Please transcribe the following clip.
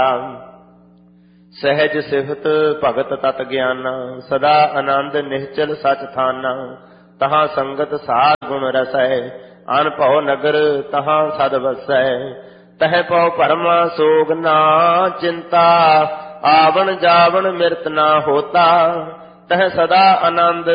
सहज सिफत भगत तत ज्ञाना, सदा आनंद निश्चल सच थाना। तहाँ संगत साध गुण रसै, अनभव नगर तहाँ सद वसै। तह पौ परमा सोग ना चिंता, आवन जावन मृत ना होता। तह सदा आनंद